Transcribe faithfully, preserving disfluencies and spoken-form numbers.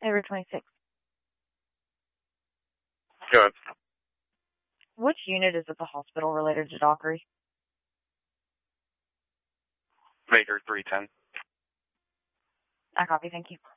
Route twenty-six. Go ahead. Which unit is at the hospital related to Dockery? Baker three ten. I copy, thank you.